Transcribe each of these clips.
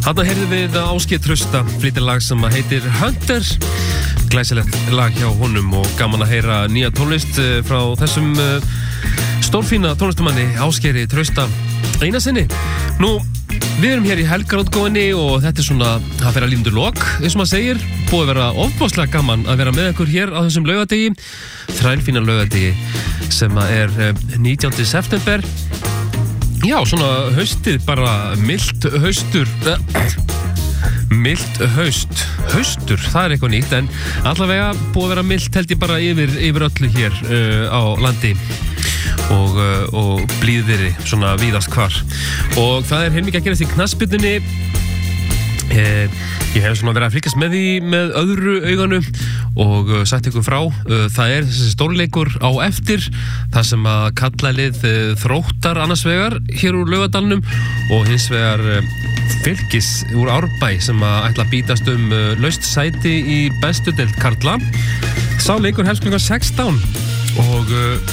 Þarna heyrðum við Ásgeir Trausta flytja lag sem heitir Hunter. Glæsilegt lag hjá honum og gaman að heyra nýja tónlist frá þessum stórfína tónlistamanni Ásgeiri Trausta eina sinni. Nú, við erum hér í helgarútgáfunni og þetta er svona, það fer að líða undir lok, eins og maður segir. Búið að vera ofboðslega gaman að vera með ykkur hér á þessum laugardegi, þrælfína laugardegi sem er 19. september. Já, svona haustið, bara milt haustur. Milt haustur, það er eitthvað nýtt, en allavega búið að vera milt held ég bara yfir öllu hér á landi og blíðviðri svona víðast hvar. Og það er heilmikið að gerast í knattspyrnunni. Ég hef svona verið að fylgjast með því með öðru auganu og sagt ykkur frá. Það er þessi stórleikur á eftir, það sem að kallalið Þróttar annars vegar hér úr Laugardalnum og hins vegar Fylkis úr Árbæ sem að ætla að bítast laust sæti í bestu deild karla. Sá leikur hefst klukkan 16 og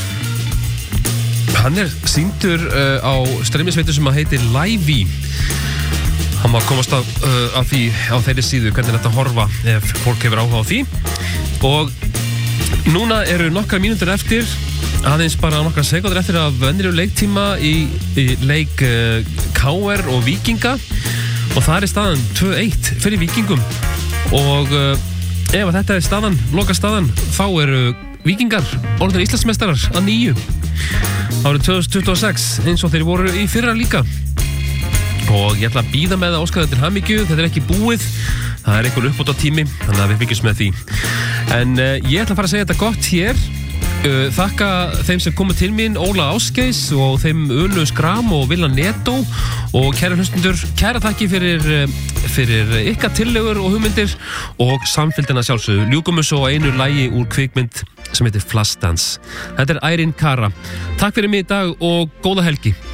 hann er sýndur á streymisveitu sem að heitir Live. Hann má komast af því á þeirri síðu hvernig þetta horfa ef fólk hefur áhuga á því. Og núna eru nokkrar mínútur eftir, aðeins bara nokkrar sekúndur eftir af venjulegum leiktíma í leik KR og Víkinga og það er staðan 2-1 fyrir Víkingum og ef þetta er staðan, loka staðan, þá eru Víkingar orðnir Íslandsmeistarar að nýju árið 2026 eins og þeir voru í fyrra líka. Og ég ætla að bíða með að óska þetta til hamingju, þetta er ekki búið, það er einhver uppbótartími, þannig að við fylgjumst með því. En ég ætla að fara að segja þetta gott hér, þakka þeim sem komu til mín, Óla Ásgeis og þeim Unu Skram og Villa Netto og kæra hlustundur, kæra takki fyrir ykkar tillögur og hugmyndir og samfylgdina sjálfsögðu. Ljúkum við svo einu lagi úr kvikmynd sem heitir Flashdance. Þetta er Irene Cara. Takk fyrir mig í dag og góða helgi.